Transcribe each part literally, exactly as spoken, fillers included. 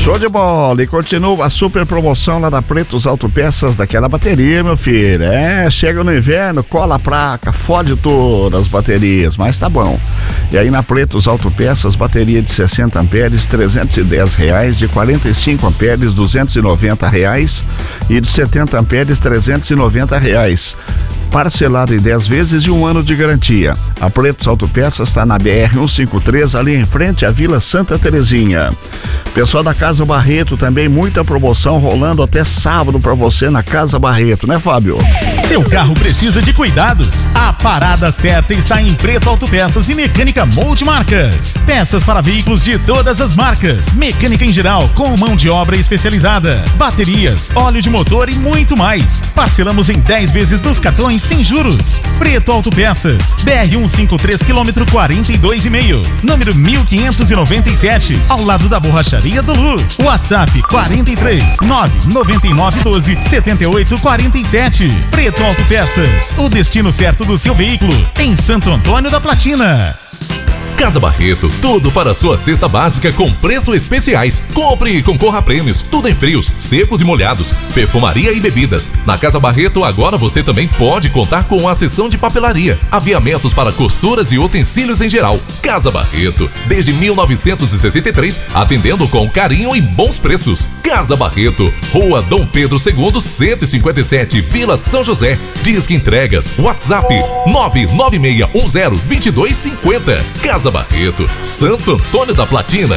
Show de bola! E continua a super promoção lá da Pretos Autopeças daquela bateria, meu filho. É, chega no inverno, cola a placa, fode todas as baterias, mas tá bom. E aí na Pretos Autopeças, bateria de sessenta amperes, trezentos e dez reais, de quarenta e cinco amperes, duzentos e noventa reais e de setenta amperes, trezentos e noventa reais. Parcelado em dez vezes e um ano de garantia. A Pretos Autopeças está na B R cento e cinquenta e três, ali em frente à Vila Santa Terezinha. Pessoal da Casa Barreto também, muita promoção rolando até sábado para você na Casa Barreto, né, Fábio? Seu carro precisa de cuidados? A parada certa está em Preto Autopeças e Mecânica Multimarcas. Peças para veículos de todas as marcas, mecânica em geral com mão de obra especializada, baterias, óleo de motor e muito mais. Parcelamos em dez vezes nos cartões sem juros. Preto Autopeças, B R cento e cinquenta e três, quilômetro quarenta e dois e meio, número mil quinhentos e noventa e sete, ao lado da Borracharia do Lu. WhatsApp quarenta e três, nove nove nove um dois, sete oito quatro sete. Preto Autopeças, o destino certo do seu veículo, em Santo Antônio da Platina. Casa Barreto, tudo para a sua cesta básica com preços especiais. Compre e concorra a prêmios, tudo em frios, secos e molhados, perfumaria e bebidas. Na Casa Barreto agora você também pode contar com a seção de papelaria, aviamentos para costuras e utensílios em geral. Casa Barreto, desde mil novecentos e sessenta e três, atendendo com carinho e bons preços. Casa Barreto, Rua Dom Pedro segundo, cento e cinquenta e sete, Vila São José. Disque entregas, WhatsApp nove nove seis um zero dois dois cinco zero. Casa Barreto, Santo Antônio da Platina.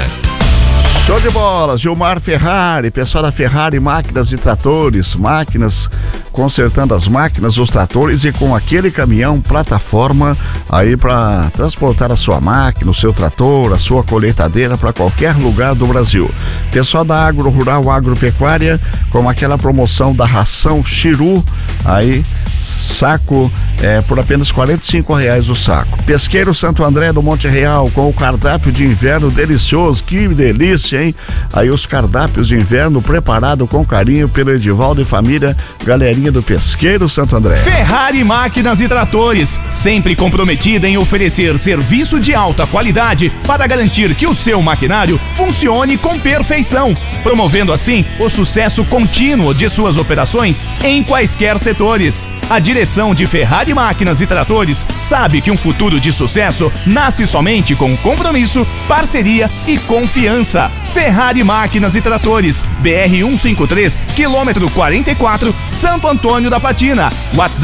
Show de bola, Gilmar Ferrari, pessoal da Ferrari Máquinas e Tratores, máquinas, consertando as máquinas, os tratores e com aquele caminhão plataforma aí para transportar a sua máquina, o seu trator, a sua colheitadeira para qualquer lugar do Brasil. Pessoal da Agro Rural Agropecuária, com aquela promoção da ração Chiru, aí saco é, por apenas quarenta e cinco reais o saco. Pesqueiro Santo André do Monte Real, com o cardápio de inverno delicioso, que delícia, hein? Aí os cardápios de inverno preparado com carinho pelo Edivaldo e família, galerinha do Pesqueiro Santo André. Ferrari Máquinas e Tratores, sempre comprometida em oferecer serviço de alta qualidade para garantir que o seu maquinário funcione com perfeição, promovendo assim o sucesso contínuo de suas operações em quaisquer setores. A direção de Ferrari Máquinas e Tratores sabe que um futuro de sucesso nasce somente com compromisso, parceria e confiança. Ferrari Máquinas e Tratores, B R cento e cinquenta e três, quilômetro quarenta e quatro, Santo Antônio da Platina. WhatsApp